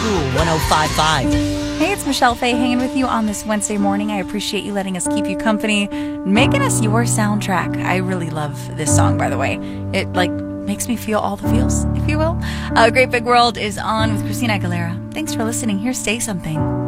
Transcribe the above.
Cool 105.5. Hey, it's Michelle Fay hanging with you on this Wednesday morning. I appreciate you letting us keep you company, making us your soundtrack. I really love this song, by the way. It makes me feel all the feels, if you will. Great Big World is on with Christina Aguilera. Thanks for listening. Here's Say Something.